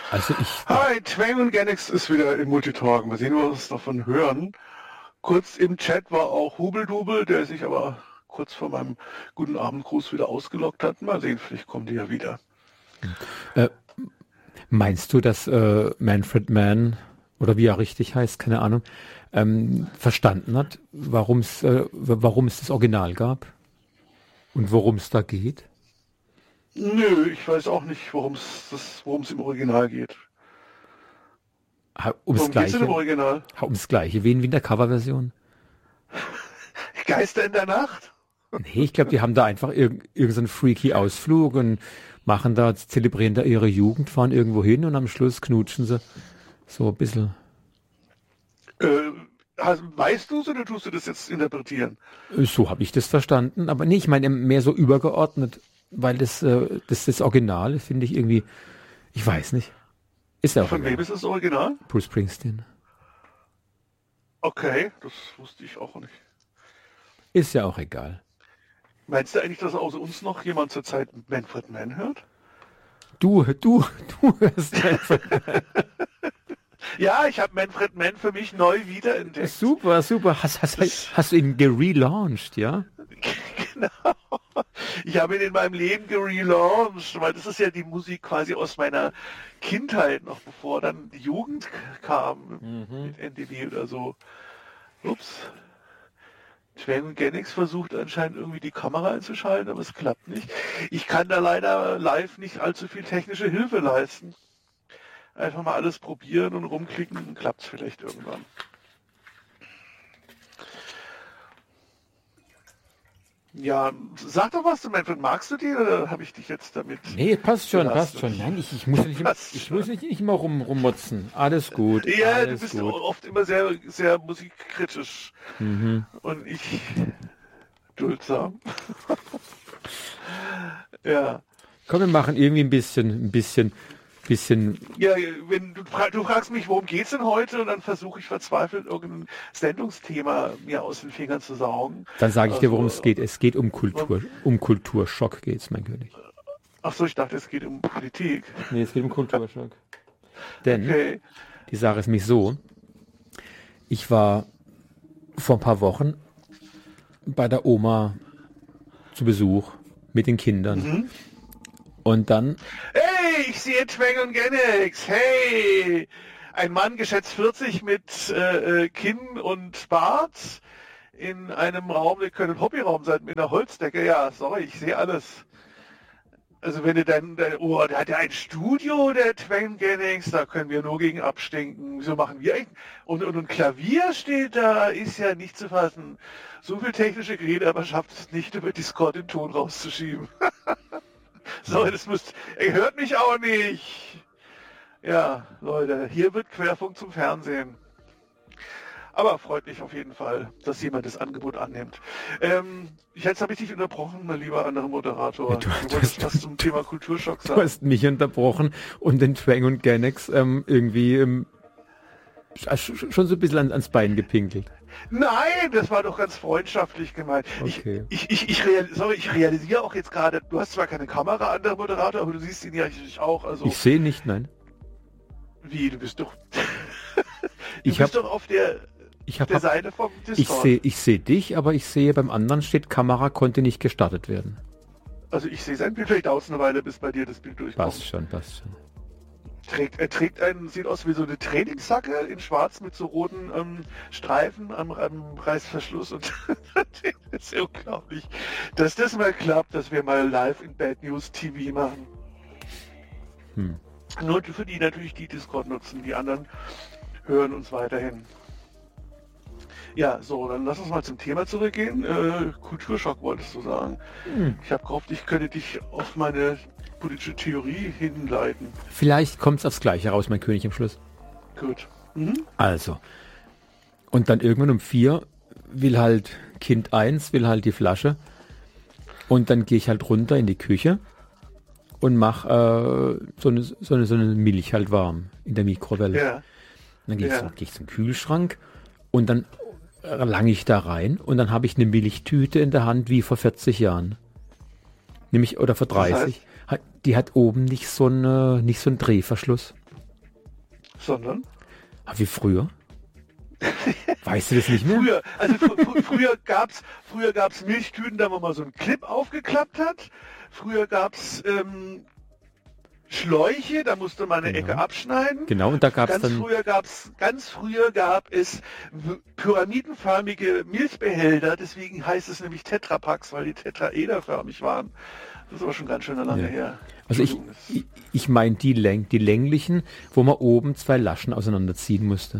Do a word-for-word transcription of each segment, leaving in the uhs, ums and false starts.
Also ich... Hi, Twang und Genix ist wieder im Multitalk. Mal sehen, was wir uns davon hören. Kurz im Chat war auch Hubeldubel, der sich aber kurz vor meinem guten Abendgruß wieder ausgeloggt hat. Mal sehen, vielleicht kommen die ja wieder. Äh, meinst du, dass äh, Manfred Mann, oder wie er richtig heißt, keine Ahnung, ähm, verstanden hat, warum es äh, warum es das Original gab? Und worum es da geht? Nö, ich weiß auch nicht, worum es worum es im Original geht. Ha, ums Worum geht's denn im Gleiche, Original? ha, ums Gleiche, wie in, wie in der Coverversion? Geister in der Nacht? Nee, ich glaube, die haben da einfach irg irgendeinen freaky Ausflug und machen da, zelebrieren da ihre Jugend, fahren irgendwo hin und am Schluss knutschen sie so ein bisschen. Äh, hast, weißt du es oder tust du das jetzt interpretieren? So habe ich das verstanden, aber nee, ich meine mehr so übergeordnet, weil das, äh, das, das Original finde ich irgendwie, ich weiß nicht. Ist ja auch Von egal. wem ist das Original? Bruce Springsteen. Okay, das wusste ich auch nicht. Ist ja auch egal. Meinst du eigentlich, dass außer uns noch jemand zurzeit Manfred Mann hört? Du, du, du hörst Manfred Mann. Ja, ich habe Manfred Mann für mich neu wiederentdeckt. Super, super. Hast, hast, hast du ihn gelauncht, ja? Genau. Ich habe ihn in meinem Leben gelauncht, weil das ist ja die Musik quasi aus meiner Kindheit, noch bevor dann die Jugend kam Mhm. mit N D W oder so. Ups. Twang und Genix versucht anscheinend irgendwie die Kamera einzuschalten, aber es klappt nicht. Ich kann da leider live nicht allzu viel technische Hilfe leisten. Einfach mal alles probieren und rumklicken, dann klappt es vielleicht irgendwann. Ja, sag doch was, Manfred, magst du die oder habe ich dich jetzt damit? Nee, passt schon, belastet? passt schon. Nein, ich, ich muss nicht, immer, Passt ich schon. muss nicht, nicht immer rum, rummotzen. Alles gut. Ja, alles du bist gut. oft immer sehr, sehr musikkritisch Mhm. und ich duldsam. Ja. Komm, wir machen irgendwie ein bisschen, ein bisschen, bisschen. Ja, wenn du, fra- du fragst mich, worum geht's denn heute, und dann versuche ich verzweifelt irgendein Sendungsthema mir aus den Fingern zu saugen. Dann sage ich dir, worum Also, es geht. Es geht um Kultur, um Kulturschock geht's, mein König. Ach so, ich dachte, es geht um Politik. Nee, es geht um Kulturschock. Denn Okay. die Sache ist mich so: Ich war vor ein paar Wochen bei der Oma zu Besuch mit den Kindern. Mhm. Und dann, Hey, ich sehe Twang und Genix. Hey, ein Mann geschätzt vierzig mit äh, äh, Kinn und Bart in einem Raum, der könnte ein Hobbyraum sein, mit einer Holzdecke. Ja, sorry, ich sehe alles. Also wenn du dann, dann oh, der hat ja ein Studio, der Twang Genix, da können wir nur gegen abstinken. So machen wir eigentlich. Und, und ein Klavier steht da, ist ja nicht zu fassen. So viel technische Geräte, aber schafft es nicht, über Discord den Ton rauszuschieben. So, das müsst, ihr hört mich auch nicht. Ja, Leute, hier wird Querfunk zum Fernsehen. Aber freut mich auf jeden Fall, dass jemand das Angebot annimmt. Ähm, jetzt habe ich dich unterbrochen, mein lieber anderer Moderator. Ja, du- du du wolltest hast- was zum Thema Kulturschock du sagen. hast mich unterbrochen und den Twang und Genex ähm, irgendwie ähm, sch- schon so ein bisschen an, ans Bein gepinkelt. Nein, das war doch ganz freundschaftlich gemeint. Okay. Ich, ich, ich, ich, real, sorry, ich realisiere auch jetzt gerade, du hast zwar keine Kamera, anderer Moderator, aber du siehst ihn ja ich auch. Also Ich sehe nicht, nein. wie, du bist doch, du Ich bist hab- doch auf der, Ich der habe Seite vom ich Discord. sehe ich sehe dich, aber ich sehe beim anderen steht Kamera konnte nicht gestartet werden. Also ich sehe sein Bild, vielleicht dauert es eine Weile, bis bei dir das Bild durchkommt. Passt schon, passt schon. Trägt, er trägt einen, sieht aus wie so eine Trainingssacke in schwarz mit so roten ähm, Streifen am, am Reißverschluss und das ist ja unglaublich, dass das mal klappt, dass wir mal live in Bad News T V machen. Hm. Nur für die natürlich, die Discord nutzen, die anderen hören uns weiterhin. Ja, so, dann lass uns mal zum Thema zurückgehen. Äh, Kulturschock wolltest du sagen. Hm. Ich habe gehofft, ich könnte dich auf meine politische Theorie hinleiten. Vielleicht kommt es aufs Gleiche raus, mein König am Schluss. Gut. Mhm. Also. Und dann irgendwann um vier will halt Kind eins will halt die Flasche. Und dann gehe ich halt runter in die Küche und mache äh, so, eine, so, eine, so eine Milch halt warm in der Mikrowelle. Ja. Und dann gehe ich, Ja. zum, geh ich zum Kühlschrank und dann lange ich da rein und dann habe ich eine Milchtüte in der Hand wie vor vierzig Jahren. Nämlich, oder vor Das heißt? dreißig. Hat- Die hat oben nicht so, eine, nicht so einen Drehverschluss. Sondern? Ah, wie früher? Weißt du das nicht mehr? Früher, also fr fr früher gab's, früher gab's Milchtüten, da wo man so einen Clip aufgeklappt hat. Früher gab's ähm, Schläuche, da musste man eine Genau. Ecke abschneiden. Genau, und da gab es Ganz dann... früher gab's, ganz früher gab es w- pyramidenförmige Milchbehälter, deswegen heißt es nämlich Tetrapacks, weil die tetraederförmig waren. Das ist aber schon ganz schön lange Ja. her. Also ich, Entschuldigung, das- ich, ich meine die, Läng die länglichen, wo man oben zwei Laschen auseinanderziehen musste.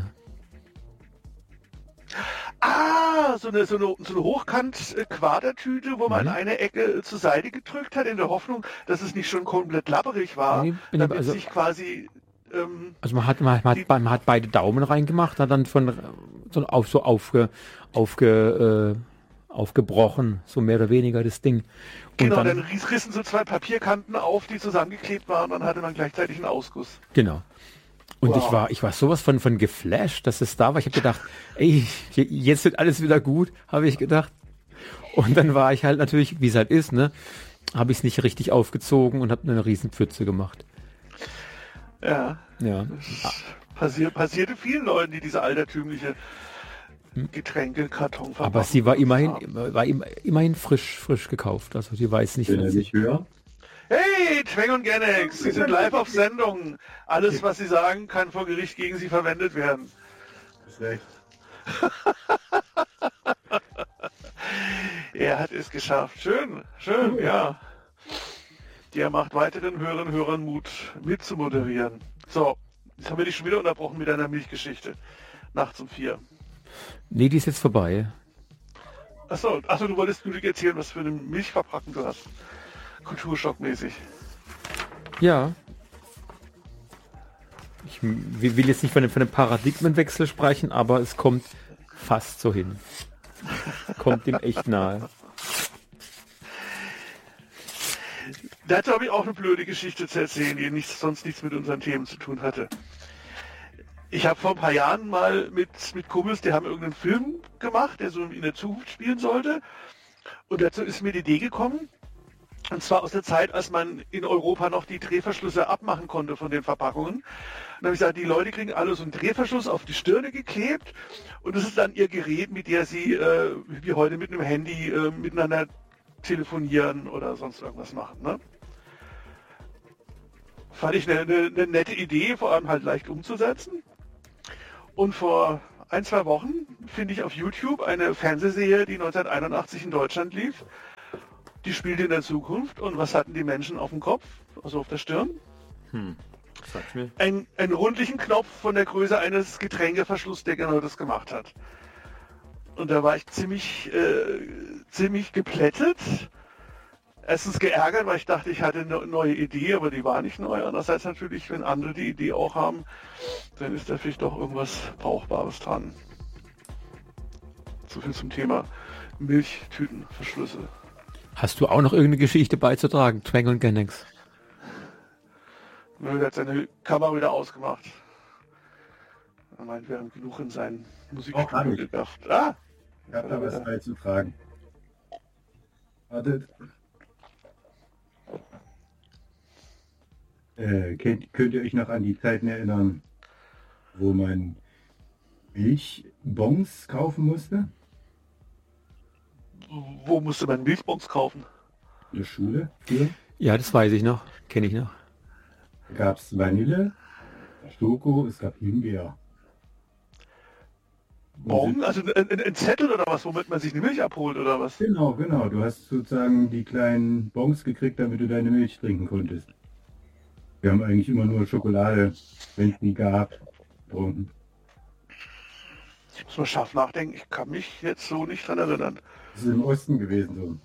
Ah, so eine, so eine, so eine Hochkant-Quadertüte, wo man Mhm. eine Ecke zur Seite gedrückt hat, in der Hoffnung, dass es nicht schon komplett labberig war, Nee, bin damit also- sich quasi... Ähm, Also man hat, man, hat, man hat beide Daumen reingemacht, hat dann von so auf so aufge, aufge, äh, aufgebrochen, so mehr oder weniger das Ding. Und genau, dann, dann, riss- rissen so zwei Papierkanten auf, die zusammengeklebt waren, dann hatte man gleichzeitig einen Ausguss. genau. Und Wow. ich war, ich war sowas von, von geflasht, dass es da war. Ich habe gedacht, ey, jetzt wird alles wieder gut, habe ich gedacht. Und dann war ich halt natürlich, wie es halt ist, ne, habe ich es nicht richtig aufgezogen und habe eine riesen Pfütze gemacht. Ja, Ja. passier, passierte vielen Leuten, die diese altertümliche Getränkekarton Hm. Aber sie war immerhin, war im- immerhin frisch, frisch gekauft. Also die war jetzt nicht Will er vierzig. mich hören? Hey, Tweng und Genex, Sie sind live auf Sendung. Alles, was Sie sagen, kann vor Gericht gegen Sie verwendet werden. Ist recht. Er hat es geschafft. Schön, schön, ja. Der macht weiteren Hörern Hörern Mut, mitzumoderieren. So, jetzt haben wir dich schon wieder unterbrochen mit einer Milchgeschichte. Nachts um vier. Nee, die ist jetzt vorbei. Achso, achso, du wolltest nur erzählen, was für eine Milchverpackung du hast. Kulturschockmäßig. Ja. Ich m- will jetzt nicht von einem, von einem Paradigmenwechsel sprechen, aber es kommt fast so hin. Kommt dem echt nahe. Dazu habe ich auch eine blöde Geschichte zu erzählen, die nichts, sonst nichts mit unseren Themen zu tun hatte. Ich habe vor ein paar Jahren mal mit, mit Kumpels, die haben irgendeinen Film gemacht, der so in der Zukunft spielen sollte. Und dazu ist mir die Idee gekommen, und zwar aus der Zeit, als man in Europa noch die Drehverschlüsse abmachen konnte von den Verpackungen. Und dann habe ich gesagt, die Leute kriegen alle so einen Drehverschluss auf die Stirne geklebt und das ist dann ihr Gerät, mit der sie, äh, wie heute mit einem Handy, äh, miteinander telefonieren oder sonst irgendwas machen. Ne? Fand ich eine, eine, eine nette Idee, vor allem halt leicht umzusetzen. Und vor ein, zwei Wochen finde ich auf YouTube eine Fernsehserie, die neunzehnhunderteinundachtzig in Deutschland lief. Die spielt in der Zukunft. Und was hatten die Menschen auf dem Kopf, also auf der Stirn? Sag's mir. Ein, einen rundlichen Knopf von der Größe eines Getränkeverschlusses, der genau das gemacht hat. Und da war ich ziemlich, äh, ziemlich geplättet. Erstens geärgert, weil ich dachte, ich hatte eine neue Idee, aber die war nicht neu. Andererseits natürlich, wenn andere die Idee auch haben, dann ist da vielleicht doch irgendwas Brauchbares dran. So viel zum Thema Milchtütenverschlüsse. Hast du auch noch irgendeine Geschichte beizutragen? Twang und Genex. Nö, der hat seine Kamera wieder ausgemacht. Er meint, wir haben genug in sein Oh, Musikstudio hab ich. gedacht. Ah! Ich habe da was beizutragen. Wartet. Äh, könnt, könnt ihr euch noch an die Zeiten erinnern, wo man Milchbons kaufen musste? Wo musste man Milchbons kaufen? In der Schule? Früher? Ja, das weiß ich noch. Kenne ich noch. Da gab es Vanille, Schoko, es gab Himbeer. Bon? Also ein, ein, ein Zettel oder was, womit man sich eine Milch abholt oder was? Genau, genau. Du hast sozusagen die kleinen Bons gekriegt, damit du deine Milch trinken konntest. Wir haben eigentlich immer nur Schokolade, wenn es die gab, getrunken. Ich muss mal scharf nachdenken, ich kann mich jetzt so nicht dran erinnern. Das ist im Osten gewesen so.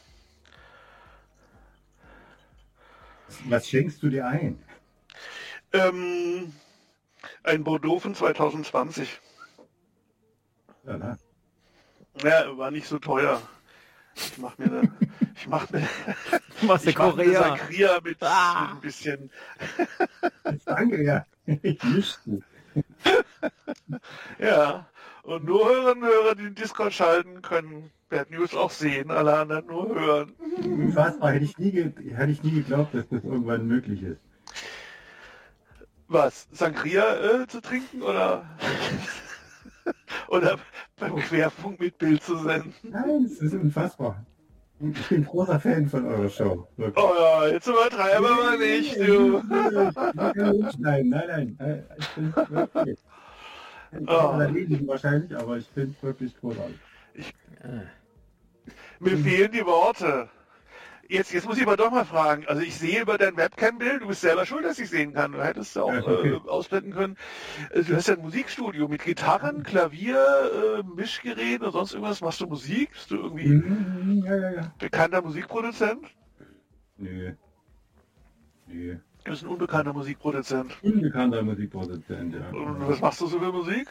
Was schenkst du dir ein? Ähm, ein Bordeaux von zwanzig zwanzig. Ja, na. Ja, war nicht so teuer. Ich mach mir eine, ich mach mir, Du machst ich mach eine Sangria mit, Ah. mit ein bisschen. Danke, ja. Ich wüsste. Ja, und nur Hörerinnen und Hörer, die den Discord schalten, können Bad News auch sehen, alle anderen nur hören. Unfassbar, hätte ich, nie ge- hätte ich nie geglaubt, dass das irgendwann möglich ist. Was? Sangria äh, zu trinken oder oder beim Querfunk mit Bild zu senden? Nein, es ist unfassbar. Ich bin großer Fan von eurer Show. Wirklich. Oh ja, jetzt übertreiben wir mal nicht, du. Nein, nein, nein. Ich bin wirklich. Ich Oh. bin erledigen wahrscheinlich, aber ich bin wirklich großartig. Mir fehlen die Worte. Jetzt, jetzt muss ich aber doch mal fragen. Also ich sehe über dein Webcam-Bild, du bist selber schuld, dass ich sehen kann. Du hättest ja auch Ja, okay. äh, ausblenden können. Äh, Du hast ja ein Musikstudio mit Gitarren, Klavier, äh, Mischgeräten und sonst irgendwas. Machst du Musik? Bist du irgendwie Mhm, ja, ja, ja. bekannter Musikproduzent? Nö. Nö. Du bist ein unbekannter Musikproduzent. Unbekannter Musikproduzent, ja. Und was machst du so für Musik?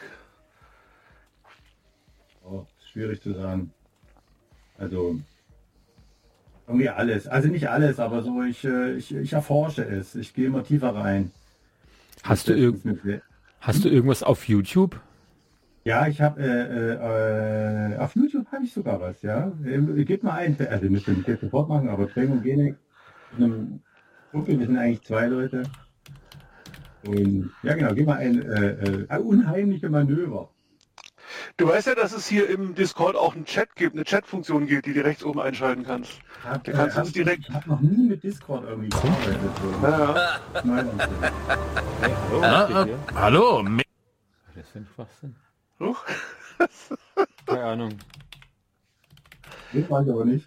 Oh, schwierig zu sagen. Also, irgendwie alles. Also nicht alles, aber so, ich, äh, ich, ich erforsche es. Ich gehe immer tiefer rein. Hast du, irg Mit- hast du irgendwas auf YouTube? Ja, ich habe, äh, äh, auf YouTube habe ich sogar was, ja. Ähm, Gebt mal ein, also müsst ihr nicht jetzt sofort machen, aber Twang und Genex, in einem Gruppe, wir sind eigentlich zwei Leute. Und ja genau, gib mal ein, äh, äh, unheimliche Manöver. Du weißt ja, dass es hier im Discord auch einen Chat gibt, eine Chat-Funktion gibt, die du rechts oben einschalten kannst. Hab, Da kannst du hab, uns direkt- Ich habe noch nie mit Discord irgendwie gearbeitet. So. Ja, ja. Nein, Hey, hallo, Ah, was steht ah, hier? hallo, me- Das ist für ein Schwachsinn. Huch. Keine Ahnung. das weiß ich aber nicht.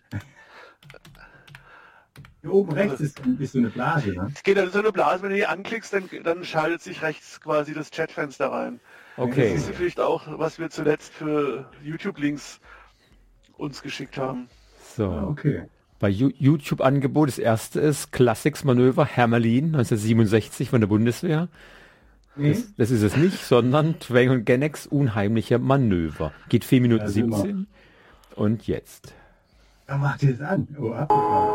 Hier oben rechts ist, ist so eine Blase, ne? Es geht dann so eine Blase, wenn du die anklickst, dann, dann schaltet sich rechts quasi das Chatfenster rein. Okay. Das ist vielleicht auch, was wir zuletzt für YouTube-Links uns geschickt haben. So. Ah, okay. Bei Ju- YouTube-Angebot, das erste ist Classics Manöver Hermelin neunzehnhundertsiebenundsechzig von der Bundeswehr. Nee? Das, das ist es nicht, sondern Twang und Genex unheimliche Manöver. Geht vier Minuten Ja, super. siebzehn. Und jetzt. Da macht ihr es an. Oh, abgefahren.